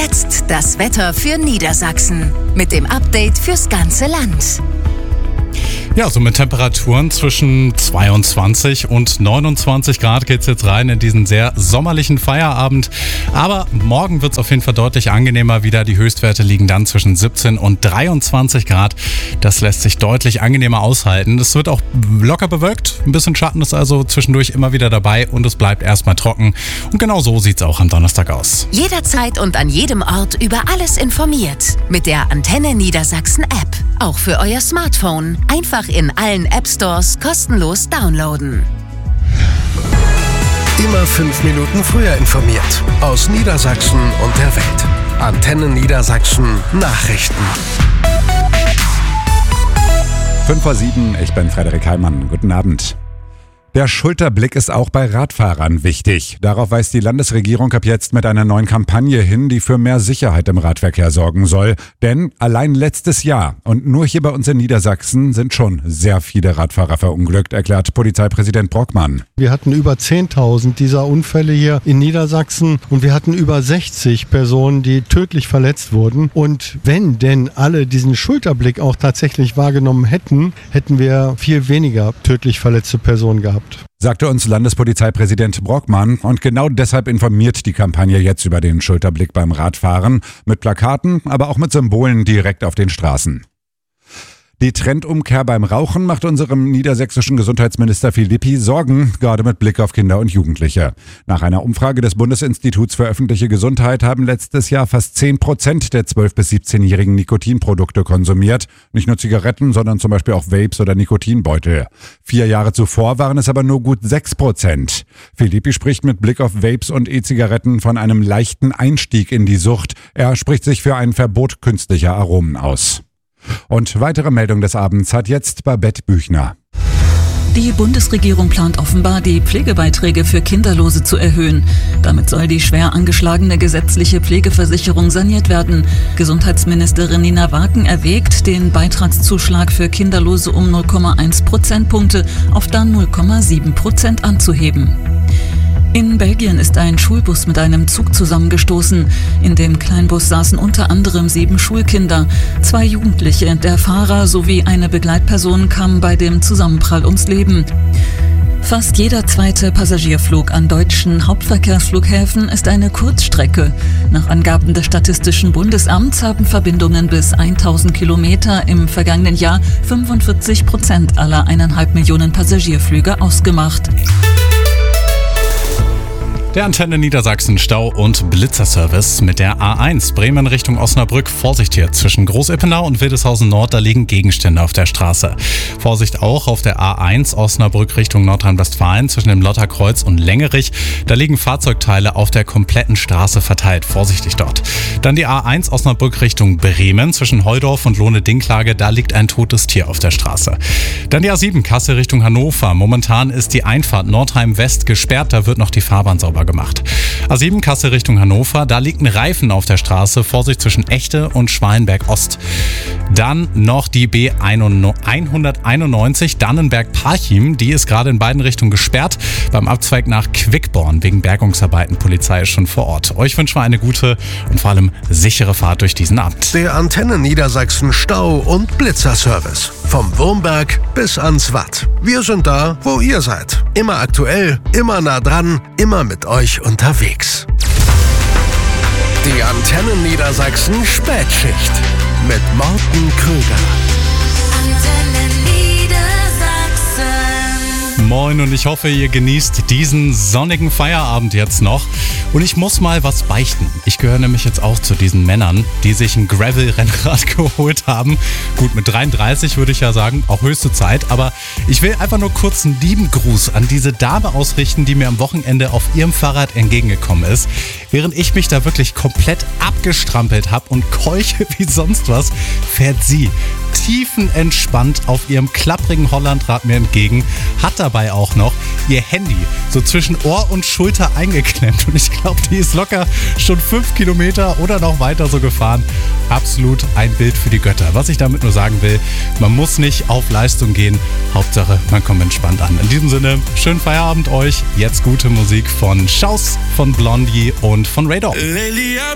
Jetzt das Wetter für Niedersachsen mit dem Update fürs ganze Land. Ja, so mit Temperaturen zwischen 22 und 29 Grad geht's jetzt rein in diesen sehr sommerlichen Feierabend. Aber morgen wird's auf jeden Fall deutlich angenehmer wieder. Die Höchstwerte liegen dann zwischen 17 und 23 Grad. Das lässt sich deutlich angenehmer aushalten. Es wird auch locker bewölkt. Ein bisschen Schatten ist also zwischendurch immer wieder dabei und es bleibt erstmal trocken. Und genau so sieht's auch am Donnerstag aus. Jederzeit und an jedem Ort über alles informiert. Mit der Antenne Niedersachsen App. Auch für euer Smartphone. Einfach in allen App-Stores kostenlos downloaden. Immer 5 Minuten früher informiert. Aus Niedersachsen und der Welt. Antenne Niedersachsen Nachrichten. 5:07, ich bin Frederik Heimann. Guten Abend. Der Schulterblick ist auch bei Radfahrern wichtig. Darauf weist die Landesregierung ab jetzt mit einer neuen Kampagne hin, die für mehr Sicherheit im Radverkehr sorgen soll. Denn allein letztes Jahr und nur hier bei uns in Niedersachsen sind schon sehr viele Radfahrer verunglückt, erklärt Polizeipräsident Brockmann. Wir hatten über 10.000 dieser Unfälle hier in Niedersachsen und wir hatten über 60 Personen, die tödlich verletzt wurden. Und wenn denn alle diesen Schulterblick auch tatsächlich wahrgenommen hätten, hätten wir viel weniger tödlich verletzte Personen gehabt. Sagte uns Landespolizeipräsident Brockmann. Und genau deshalb informiert die Kampagne jetzt über den Schulterblick beim Radfahren. Mit Plakaten, aber auch mit Symbolen direkt auf den Straßen. Die Trendumkehr beim Rauchen macht unserem niedersächsischen Gesundheitsminister Philippi Sorgen, gerade mit Blick auf Kinder und Jugendliche. Nach einer Umfrage des Bundesinstituts für öffentliche Gesundheit haben letztes Jahr fast 10% der 12- bis 17-Jährigen Nikotinprodukte konsumiert. Nicht nur Zigaretten, sondern zum Beispiel auch Vapes oder Nikotinbeutel. 4 Jahre zuvor waren es aber nur gut 6%. Philippi spricht mit Blick auf Vapes und E-Zigaretten von einem leichten Einstieg in die Sucht. Er spricht sich für ein Verbot künstlicher Aromen aus. Und weitere Meldung des Abends hat jetzt Babette Büchner. Die Bundesregierung plant offenbar, die Pflegebeiträge für Kinderlose zu erhöhen. Damit soll die schwer angeschlagene gesetzliche Pflegeversicherung saniert werden. Gesundheitsministerin Nina Waken erwägt, den Beitragszuschlag für Kinderlose um 0,1 Prozentpunkte auf dann 0,7% anzuheben. In Belgien ist ein Schulbus mit einem Zug zusammengestoßen. In dem Kleinbus saßen unter anderem 7 Schulkinder. 2 Jugendliche, der Fahrer sowie eine Begleitperson kamen bei dem Zusammenprall ums Leben. Fast jeder zweite Passagierflug an deutschen Hauptverkehrsflughäfen ist eine Kurzstrecke. Nach Angaben des Statistischen Bundesamts haben Verbindungen bis 1000 Kilometer im vergangenen Jahr 45% aller 1,5 Millionen Passagierflüge ausgemacht. Der Antenne Niedersachsen Stau- und Blitzerservice mit der A1 Bremen Richtung Osnabrück. Vorsicht hier zwischen Groß-Ippenau und Wildeshausen Nord, da liegen Gegenstände auf der Straße. Vorsicht auch auf der A1 Osnabrück Richtung Nordrhein-Westfalen zwischen dem Lotterkreuz und Längerich. Da liegen Fahrzeugteile auf der kompletten Straße verteilt. Vorsichtig dort. Dann die A1 Osnabrück Richtung Bremen zwischen Heudorf und Lohne-Dinklage. Da liegt ein totes Tier auf der Straße. Dann die A7 Kassel Richtung Hannover. Momentan ist die Einfahrt Nordheim West gesperrt. Da wird noch die Fahrbahn sauber gemacht. A7 Kassel Richtung Hannover, da liegt ein Reifen auf der Straße, Vorsicht zwischen Echte und Schwalenberg Ost. Dann noch die B191 Dannenberg-Parchim, die ist gerade in beiden Richtungen gesperrt. Beim Abzweig nach Quickborn wegen Bergungsarbeiten, Polizei ist schon vor Ort. Euch wünschen wir eine gute und vor allem sichere Fahrt durch diesen Abend. Der Antenne Niedersachsen Stau- und Blitzerservice. Vom Wurmberg bis ans Watt. Wir sind da, wo ihr seid. Immer aktuell, immer nah dran, immer mit euch unterwegs. Die Antenne Niedersachsen Spätschicht mit Morten Krüger. Antenne Niedersachsen. Moin und ich hoffe, ihr genießt diesen sonnigen Feierabend jetzt noch. Und ich muss mal was beichten. Ich gehöre nämlich jetzt auch zu diesen Männern, die sich ein Gravel-Rennrad geholt haben. Gut, mit 33 würde ich ja sagen, auch höchste Zeit. Aber ich will einfach nur kurz einen lieben Gruß an diese Dame ausrichten, die mir am Wochenende auf ihrem Fahrrad entgegengekommen ist. Während ich mich da wirklich komplett abgestrampelt habe und keuche wie sonst was, fährt sie tiefenentspannt auf ihrem klapprigen Hollandrad mir entgegen, hat dabei auch noch ihr Handy so zwischen Ohr und Schulter eingeklemmt und ich glaube, die ist locker schon 5 Kilometer oder noch weiter so gefahren. Absolut ein Bild für die Götter. Was ich damit nur sagen will, man muss nicht auf Leistung gehen, Hauptsache man kommt entspannt an. In diesem Sinne, schönen Feierabend euch, jetzt gute Musik von Schaus, von Blondie und von Radar.